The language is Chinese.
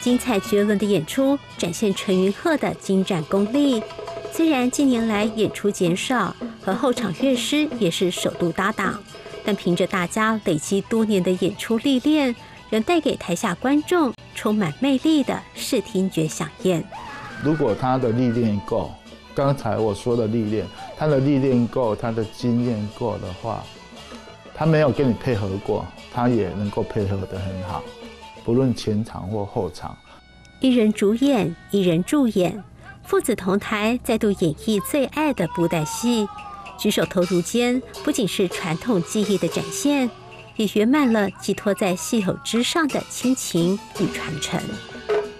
精彩绝伦的演出展现陈云鹤的精湛功力。虽然近年来演出减少，和后场乐师也是首度搭档，但凭着大家累积多年的演出历练，仍带给台下观众充满魅力的视听觉飨宴。 如果他的历练够，刚才我说的历练，他的历练够，他的经验够的话，他没有跟你配合过，他也能够配合得很好，不论前场或后场。 一人主演，一人助演，父子同台，再度演绎最爱的布袋戏。举手投足间，不仅是传统技艺的展现，也圆满了寄托在戏偶之上的亲情与传承。